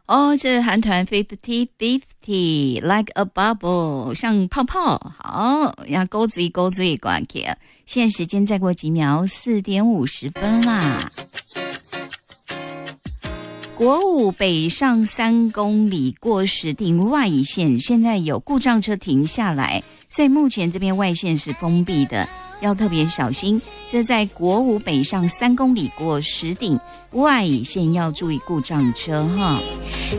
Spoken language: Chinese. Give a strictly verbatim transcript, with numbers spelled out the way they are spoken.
哦，这是韩团 fifty fifty like a bubble 像泡泡。好，要勾嘴勾嘴关起。现在时间再过几秒，四点五十分啦。国五北上三公里过石碇外一线，现在有故障车停下来，所以目前这边外线是封闭的，要特别小心。这在国五北上三公里过石碇外一线要注意故障车哈。